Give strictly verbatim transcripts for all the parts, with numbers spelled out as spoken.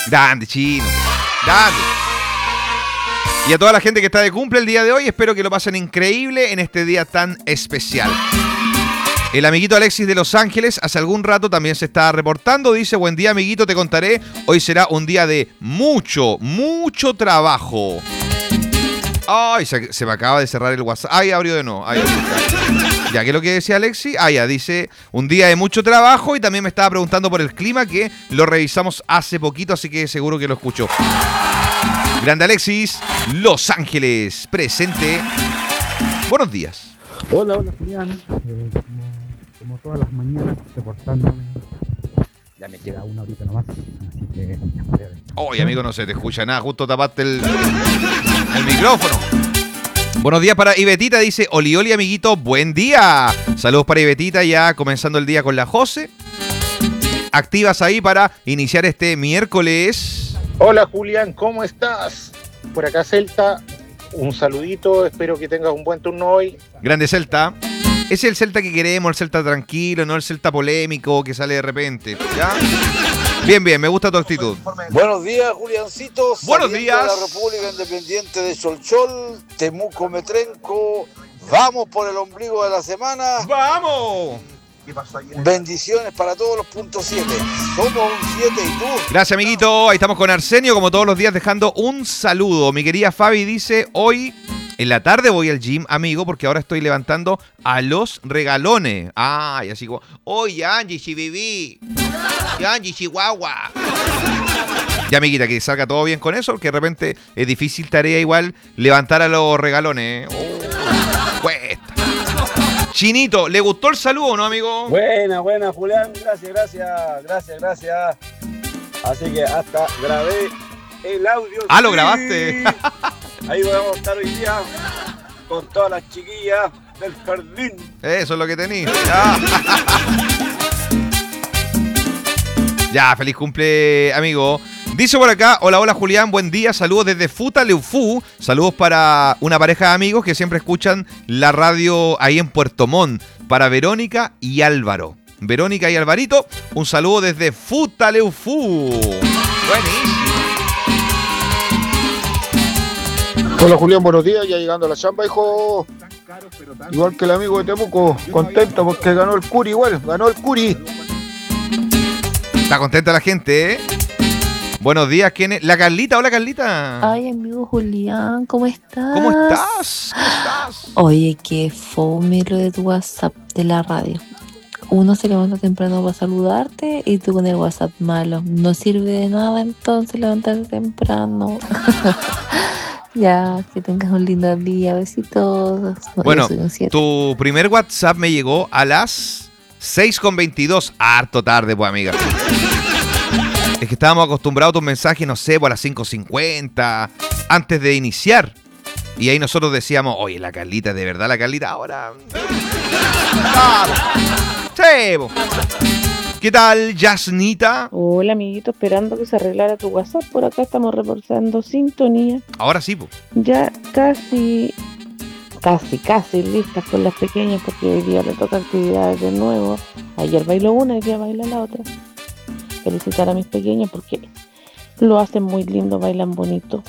Grande, chino. Grande. Y a toda la gente que está de cumple el día de hoy, espero que lo pasen increíble en este día tan especial. El amiguito Alexis de Los Ángeles hace algún rato también se está reportando. Dice, buen día amiguito, te contaré. Hoy será un día de mucho, mucho trabajo. Ay, se, se me acaba de cerrar el WhatsApp. Ay, abrió de nuevo. Ay, ya, ¿qué es lo que decía Alexis? Ah, ya, dice, un día de mucho trabajo. Y también me estaba preguntando por el clima, que lo revisamos hace poquito, así que seguro que lo escuchó. Grande Alexis, Los Ángeles, presente. Buenos días. Hola, hola Julián. Eh, como, como todas las mañanas, reportándome. Ya me queda una horita nomás, así que... Oye, amigo, no se te escucha nada. Justo tapaste el, el micrófono. Buenos días para Ibetita, dice, oli, oli, amiguito, buen día. Saludos para Ibetita, ya comenzando el día con la Jose. Activas ahí para iniciar este miércoles... Hola Julián, ¿cómo estás? Por acá Celta, un saludito, espero que tengas un buen turno hoy. Grande Celta. Es el Celta que queremos, el Celta tranquilo, no el Celta polémico que sale de repente. ¿Ya? Bien, bien, me gusta tu actitud. Buenos días, Juliancito. Buenos días. De la República Independiente de Cholchol, Temuco Metrenco. Vamos por el ombligo de la semana. ¡Vamos! Bendiciones para todos los puntos siete. Somos un siete y tú. Gracias, amiguito. Ahí estamos con Arsenio, como todos los días, dejando un saludo. Mi querida Fabi dice, hoy en la tarde voy al gym, amigo, porque ahora estoy levantando a los regalones. Ay, así como, oye, Angie, si viví. Angie, Chihuahua. Ya, amiguita, que salga todo bien con eso, porque de repente es difícil tarea igual levantar a los regalones. Oh, cuesta. Chinito, ¿le gustó el saludo o no, amigo? Buena, buena, Julián. Gracias, gracias, gracias, gracias. Así que hasta grabé el audio. Ah, ¿lo grabaste? Ahí vamos a estar hoy día con todas las chiquillas del jardín. Eso es lo que tenéis. Ya. Ya, feliz cumple, amigo. Dice por acá, hola, hola Julián, buen día, saludos desde Futaleufú, saludos para una pareja de amigos que siempre escuchan la radio ahí en Puerto Montt, para Verónica y Álvaro. Verónica y Alvarito, un saludo desde Futaleufú. Buenísimo. Hola Julián, buenos días, ya llegando a la chamba, hijo. Igual que el amigo de Temuco, contento porque ganó el Curi igual, ganó el Curi. Está contenta la gente, ¿eh? Buenos días, ¿quién es? La Carlita, hola Carlita. Ay, amigo Julián, ¿cómo estás? ¿Cómo estás? ¿Cómo estás? Oye, qué fome lo de tu WhatsApp de la radio. Uno se levanta temprano para saludarte y tú con el WhatsApp malo. No sirve de nada entonces levantarse temprano. Ya, que tengas un lindo día, besitos. No, bueno, tu primer WhatsApp me llegó a las seis con veintidós. Harto tarde, pues, amiga. Es que estábamos acostumbrados a tus mensajes, no sé, por las cinco cincuenta, antes de iniciar. Y ahí nosotros decíamos, oye, la Carlita, de verdad, la Carlita, ahora... Claro. Sí, po. ¿Qué tal, Yasnita? Hola, amiguito, esperando que se arreglara tu WhatsApp. Por acá estamos reportando sintonía. Ahora sí, po. Ya casi, casi, casi listas con las pequeñas, porque hoy día le toca actividades de nuevo. Ayer bailó una y hoy día baila la otra. Felicitar a mis pequeños porque lo hacen muy lindo, bailan bonito.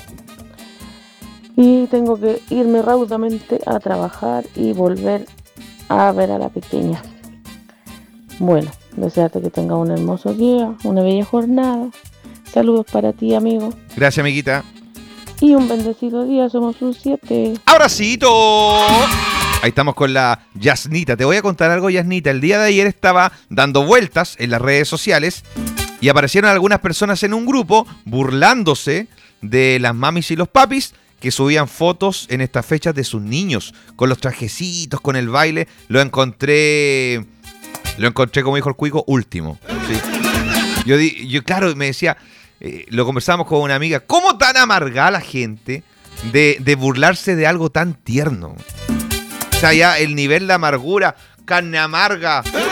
Y tengo que irme raudamente a trabajar y volver a ver a la pequeña. Bueno, desearte que tengas un hermoso día, una bella jornada. Saludos para ti, amigo. Gracias, amiguita. Y un bendecido día, somos un siete. ¡Abracito! Ahí estamos con la Yasnita. Te voy a contar algo, Yasnita. El día de ayer estaba dando vueltas en las redes sociales y aparecieron algunas personas en un grupo burlándose de las mamis y los papis que subían fotos en estas fechas de sus niños, con los trajecitos, con el baile. Lo encontré, lo encontré, como dijo el Cuico, último. ¿Sí? Yo, di, yo, claro, me decía, eh, lo conversamos con una amiga, ¿cómo tan amargada la gente de, de burlarse de algo tan tierno? O sea, ya el nivel de amargura, carne amarga.